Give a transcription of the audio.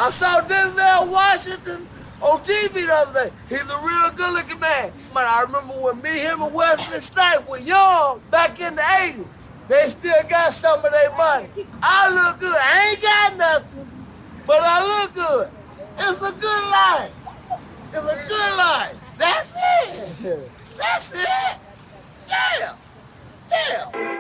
I saw Denzel Washington on TV the other day. He's a real good-looking man. Man, I remember when me, him, and Wesley Snipes were young back in the 80s. They still got some of their money. I look good. I ain't got nothing, but I look good. It's a good life. It's a good life. That's it. That's it. Yeah. Yeah.